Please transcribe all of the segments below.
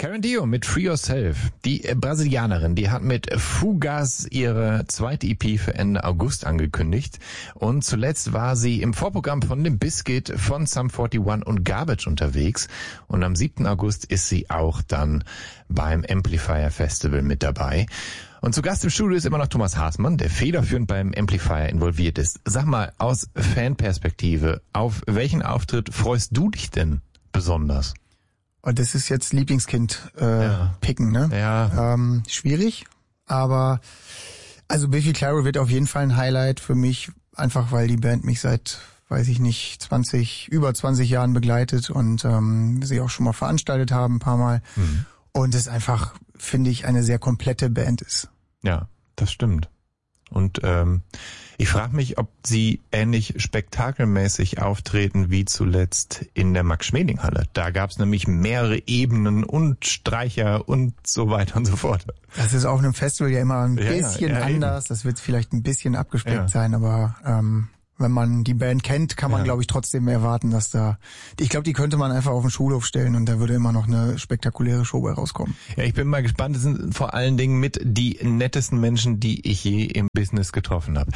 Karen Dio mit Free Yourself. Die Brasilianerin, die hat mit Fugaz ihre zweite EP für Ende August angekündigt. Und zuletzt war sie im Vorprogramm von Limp Bizkit, von Sum 41 und Garbage unterwegs. Und am 7. August ist sie auch dann beim Amplifier Festival mit dabei. Und zu Gast im Studio ist immer noch Thomas Haßmann, der federführend beim Amplifier involviert ist. Sag mal, aus Fanperspektive, auf welchen Auftritt freust du dich denn besonders? Und das ist jetzt Lieblingskind picken, ne? Ja. Schwierig, aber also Biffy Clyro wird auf jeden Fall ein Highlight für mich, einfach weil die Band mich seit, weiß ich nicht, über 20 Jahren begleitet und sie auch schon mal veranstaltet haben, ein paar Mal. Mhm. Und es einfach, finde ich, eine sehr komplette Band ist. Ja, das stimmt. Und ich frage mich, ob sie ähnlich spektakelmäßig auftreten wie zuletzt in der Max-Schmeling-Halle. Da gab es nämlich mehrere Ebenen und Streicher und so weiter und so fort. Das ist auf einem Festival ja immer ein bisschen anders. Eben. Das wird vielleicht ein bisschen abgespeckt sein, aber wenn man die Band kennt, kann man, glaube ich, trotzdem erwarten, dass ich glaube, die könnte man einfach auf den Schulhof stellen und da würde immer noch eine spektakuläre Show bei rauskommen. Ja, ich bin mal gespannt. Das sind vor allen Dingen mit die nettesten Menschen, die ich je im Business getroffen habe.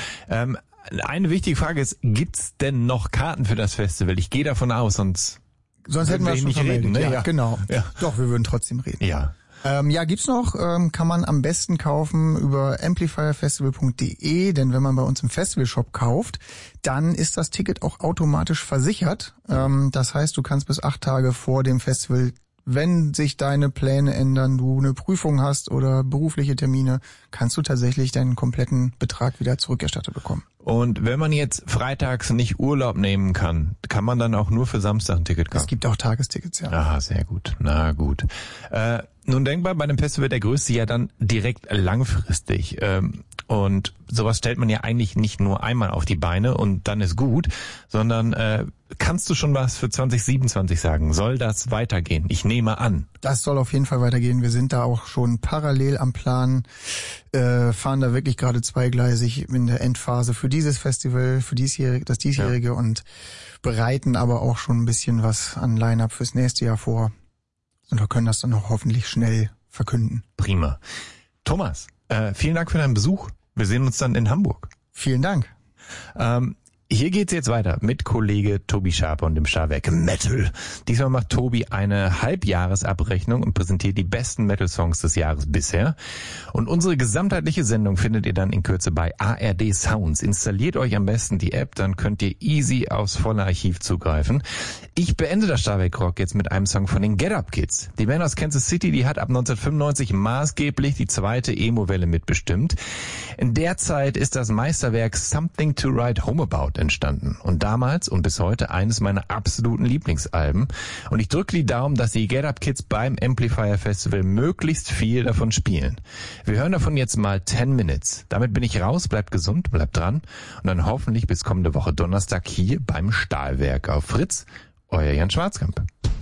Eine wichtige Frage ist, gibt's denn noch Karten für das Festival? Ich gehe davon aus, sonst hätten wir schon nicht reden. Ne? Ja, genau. Ja. Doch, wir würden trotzdem reden. Ja. Gibt's noch, kann man am besten kaufen über amplifierfestival.de, denn wenn man bei uns im Festivalshop kauft, dann ist das Ticket auch automatisch versichert. Das heißt, du kannst bis 8 Tage vor dem Festival, wenn sich deine Pläne ändern, du eine Prüfung hast oder berufliche Termine, kannst du tatsächlich deinen kompletten Betrag wieder zurückerstattet bekommen. Und wenn man jetzt freitags nicht Urlaub nehmen kann, kann man dann auch nur für Samstag ein Ticket kaufen? Es gibt auch Tagestickets, ja. Aha, sehr gut. Na gut. Nun denkbar, bei dem Festival der größte ja dann direkt langfristig. Und sowas stellt man ja eigentlich nicht nur einmal auf die Beine und dann ist gut, sondern kannst du schon was für 2027 sagen? Soll das weitergehen? Ich nehme an. Das soll auf jeden Fall weitergehen. Wir sind da auch schon parallel am Plan, fahren da wirklich gerade zweigleisig in der Endphase für dieses Festival, für das diesjährige und bereiten aber auch schon ein bisschen was an Line-Up fürs nächste Jahr vor. Und wir können das dann auch hoffentlich schnell verkünden. Prima. Thomas, vielen Dank für deinen Besuch. Wir sehen uns dann in Hamburg. Vielen Dank. Hier geht's jetzt weiter mit Kollege Tobi Schaper und dem Scharwerk Metal. Diesmal macht Tobi eine Halbjahresabrechnung und präsentiert die besten Metal-Songs des Jahres bisher. Und unsere gesamtheitliche Sendung findet ihr dann in Kürze bei ARD Sounds. Installiert euch am besten die App, dann könnt ihr easy aufs volle Archiv zugreifen. Ich beende das Scharwerk Rock jetzt mit einem Song von den Get Up Kids. Die Band aus Kansas City, die hat ab 1995 maßgeblich die zweite Emo-Welle mitbestimmt. In der Zeit ist das Meisterwerk Something to Write Home About entstanden. Und damals und bis heute eines meiner absoluten Lieblingsalben. Und ich drücke die Daumen, dass die Get Up Kids beim Amplifier Festival möglichst viel davon spielen. Wir hören davon jetzt mal 10 Minutes. Damit bin ich raus, bleibt gesund, bleibt dran. Und dann hoffentlich bis kommende Woche Donnerstag hier beim Stahlwerk auf Fritz. Euer Jan Schwarzkamp.